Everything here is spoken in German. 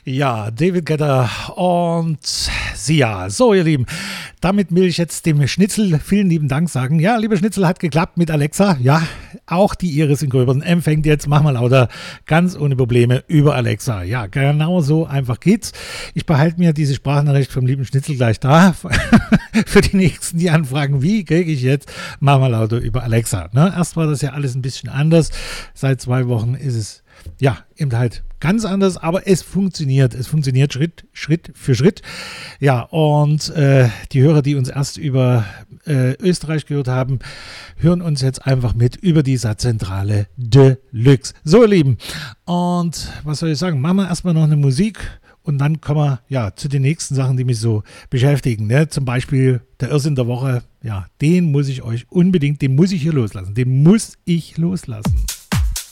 Ja, David Guetta und Sia. So, ihr Lieben, damit will ich jetzt dem Schnitzel vielen lieben Dank sagen. Ja, lieber Schnitzel, hat geklappt mit Alexa. Ja, auch die Iris in Gröbern empfängt jetzt, mach mal lauter, ganz ohne Probleme über Alexa. Ja, genau so einfach geht's. Ich behalte mir diese Sprachnachricht vom lieben Schnitzel gleich da für die Nächsten, die anfragen, wie kriege ich jetzt mach mal lauter über Alexa. Ne? Erst war das ja alles ein bisschen anders. Seit 2 Wochen ist es ja, eben halt ganz anders, aber es funktioniert. Es funktioniert Schritt für Schritt. Ja, und die Hörer, die uns erst über Österreich gehört haben, hören uns jetzt einfach mit über die Satzzentrale Deluxe. So, ihr Lieben, und was soll ich sagen? Machen wir erstmal noch eine Musik und dann kommen wir ja zu den nächsten Sachen, die mich so beschäftigen. Ne? Zum Beispiel der Irrsinn der Woche. Ja, den muss ich euch unbedingt, den muss ich hier loslassen. Den muss ich loslassen.